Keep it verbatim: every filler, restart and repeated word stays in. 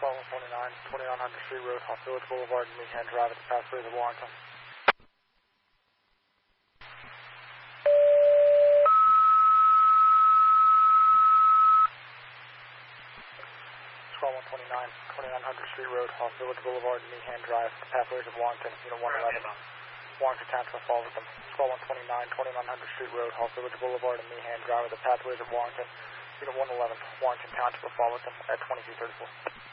Squad one twenty-nine, twenty-nine hundred Street Road, off Village Boulevard, and Meehan Drive at the pathways of Warrington. Squad one twenty-nine, twenty-nine hundred Street Road, off Village Boulevard, and Meehan Drive at the pathways of Warrington, Unit one eleven. Warrington Township will follow with them. Squad one twenty-nine, twenty-nine hundred Street Road, off Village Boulevard, and Meehan Drive at the pathways of Warrington, Unit one eleven. Warrington Township will follow with them at twenty-two thirty-four.